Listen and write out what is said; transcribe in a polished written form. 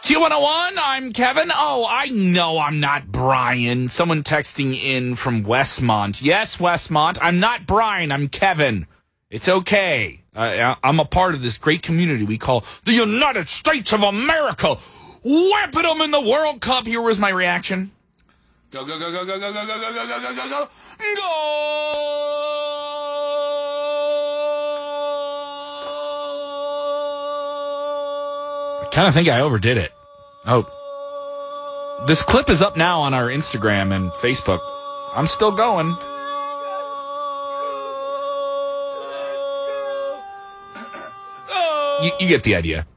Q101, I'm Kevin. Oh, I know I'm not Brian. Someone texting in from Westmont. Yes, Westmont. I'm not Brian. I'm Kevin. It's okay. I'm a part of this great community we call the United States of America. Whipping them in the World Cup. Here was my reaction. Go, go, go, go, go, go, go, go, go, go, go, go, go, go. I kind of think I overdid it. Oh. This clip is up now on our Instagram and Facebook. I'm still going. You get the idea.